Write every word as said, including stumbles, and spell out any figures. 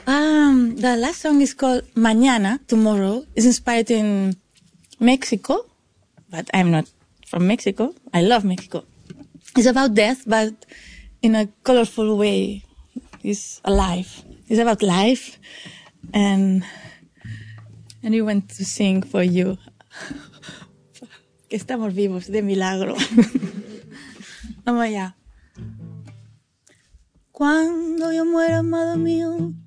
Um, the last song is called Mañana, Tomorrow. It's inspired in Mexico, but I'm not from Mexico. I love Mexico. It's about death, but in a colorful way. It's alive. It's about life. And, and we want to sing for you. Que estamos vivos, de milagro. Vamos allá. Cuando yo muera, amado mío,